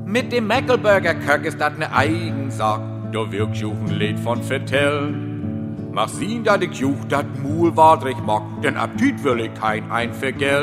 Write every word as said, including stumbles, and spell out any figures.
Mit dem Mäckelburger Köck ist dat ne Eigensack. Da wirkst auch ein Lied von vertellen. Mach sehen, dat ich juch dat Mul wadrig mag, denn Appetit will ich kein ein für Geld.